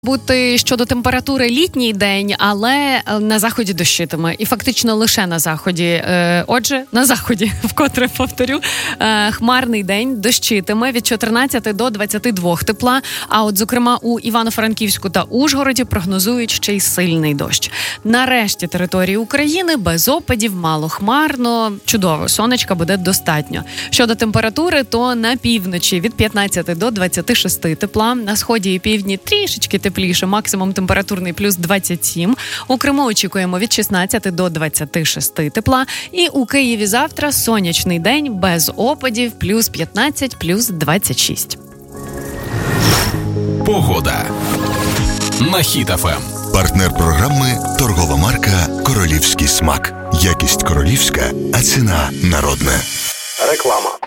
Бути щодо температури літній день, але на заході дощитиме. І фактично лише на заході. Отже, на заході, вкотре повторю, хмарний день, дощитиме від 14 до 22 тепла. А от, зокрема, у Івано-Франківську та Ужгороді прогнозують ще й сильний дощ. На решті території України без опадів, малохмарно, чудово, сонечка буде достатньо. Щодо температури, то на півночі від 15 до 26 тепла, на сході і півдні трішечки тепліше, максимум температурний плюс 27. У Криму очікуємо від 16 до 26 тепла. І у Києві завтра сонячний день, без опадів, плюс 15, плюс 26. Погода на Хіт ФМ. Партнер програми – торгова марка «Королівський смак». Якість королівська, а ціна народна. Реклама.